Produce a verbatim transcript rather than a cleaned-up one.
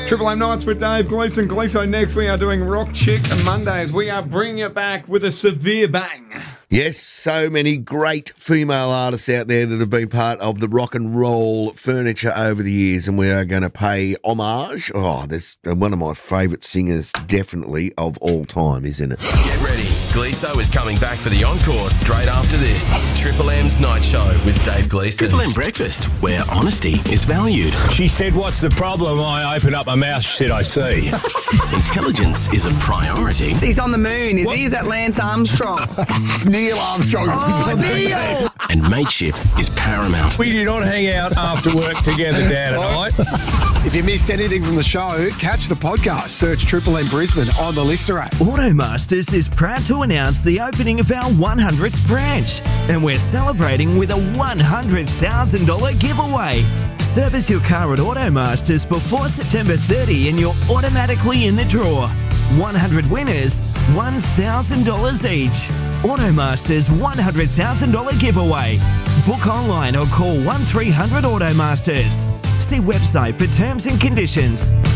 Triple M Nights with Dave Gleeson. Gleeson next. We are doing Rock Chick Mondays. We are bringing it back with a severe bang. Yes, so many great female artists out there that have been part of the rock and roll furniture over the years, and we are going to pay homage. Oh, that's one of my favourite singers, definitely, of all time, isn't it? Get ready. Gleeso is coming back for the encore straight after this. Triple M's Night Show with Dave Gleeson. Triple M Breakfast, where honesty is valued. She said, what's the problem? I opened up my mouth, she said, I see. Intelligence is a priority. He's on the moon, is what? he? Is that Lance Armstrong? Neil Armstrong. Oh, Neil! And mateship is paramount. We do not hang out after work together, Dan and I. If you missed anything from the show, catch the podcast. Search Triple M Brisbane on the Lister app. Automasters is proud to announce the opening of our one hundredth branch, and we're celebrating with a one hundred thousand dollars giveaway. Service your car at Automasters before September thirtieth and you're automatically in the draw. one hundred winners, one thousand dollars each. Automasters one hundred thousand dollars giveaway. Book online or call one three hundred Automasters. See website for terms and conditions.